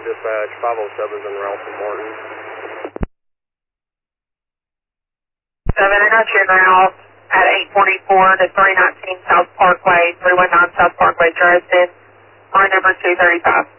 dispatch, 507 is in Ralston Martin. 7, I got you in route at 844 to 319 South Parkway, 319 South Parkway, Dresden, line number 235.